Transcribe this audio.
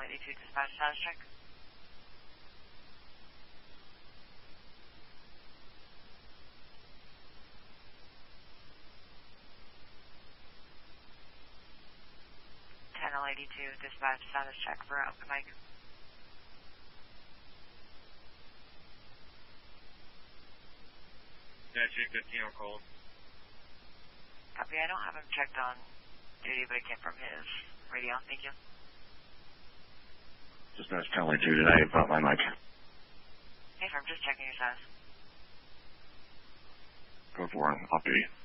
82, dispatch status check. Channel 82, dispatch status check for open mic. Statute 15 on cold. Copy, I don't have him checked on duty, but it came from his radio. Thank you. Dispatch Channel 82 today, frontline mic. Hey, I'm just checking your status. Go for it, off duty.